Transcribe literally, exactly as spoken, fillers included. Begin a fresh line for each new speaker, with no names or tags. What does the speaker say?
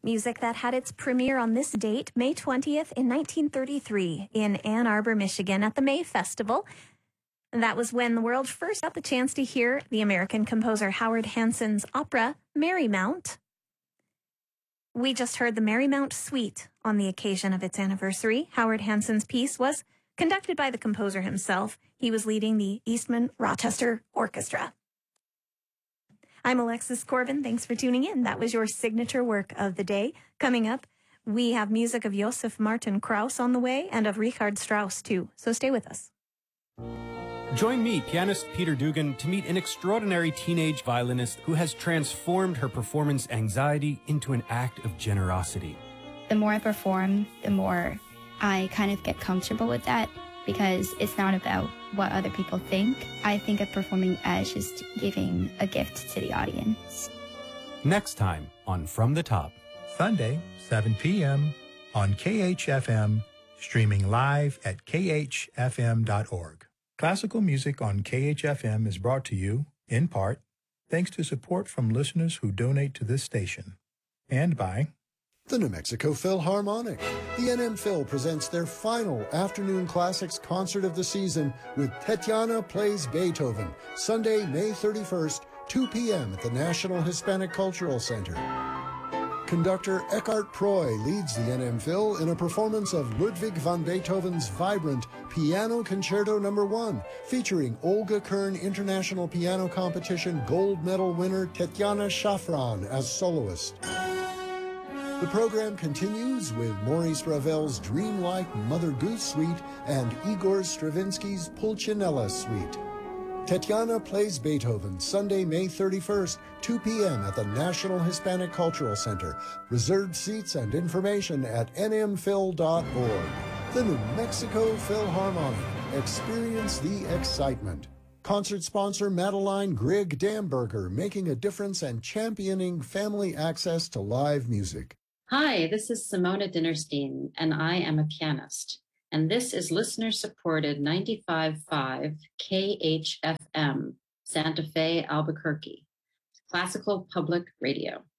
Music that had its premiere on this date, May twentieth in nineteen thirty-three in Ann Arbor, Michigan at the May Festival. That was when the world first got the chance to hear the American composer Howard Hanson's opera, Marymount. We just heard the Marymount Suite on the occasion of its anniversary. Howard Hanson's piece was conducted by the composer himself. He was leading the Eastman Rochester Orchestra. I'm Alexis Corbin. Thanks for tuning in. That was your signature work of the day. Coming up, we have music of Josef Martin Krauss on the way and of Richard Strauss, too. So stay with us.
Join me, pianist Peter Dugan, to meet an extraordinary teenage violinist who has transformed her performance anxiety into an act of generosity.
The more I perform, the more I kind of get comfortable with that, because it's not about what other people think. I think of performing as just giving a gift to the audience.
Next time on From the Top.
Sunday, seven p.m. on K H F M, streaming live at k h f m dot org. Classical music on K H F M is brought to you, in part, thanks to support from listeners who donate to this station. And by
the New Mexico Philharmonic. The N M Phil presents their final Afternoon Classics concert of the season with Tetiana Plays Beethoven, Sunday, May thirty-first, two p.m. at the National Hispanic Cultural Center. Conductor Eckhart Proy leads the N M Phil in a performance of Ludwig van Beethoven's vibrant Piano Concerto Number One, featuring Olga Kern International Piano Competition gold medal winner Tetiana Shafran as soloist. The program continues with Maurice Ravel's dreamlike Mother Goose Suite and Igor Stravinsky's Pulcinella Suite. Tetiana Plays Beethoven, Sunday, May thirty-first, two p.m. at the National Hispanic Cultural Center. Reserved seats and information at n m phil dot org. The New Mexico Philharmonic. Experience the excitement. Concert sponsor Madeline Grigg Damberger, making a difference and championing family access to live music.
Hi, this is Simona Dinnerstein, and I am a pianist. And this is listener-supported ninety-five point five K H F M, Santa Fe, Albuquerque, classical public radio.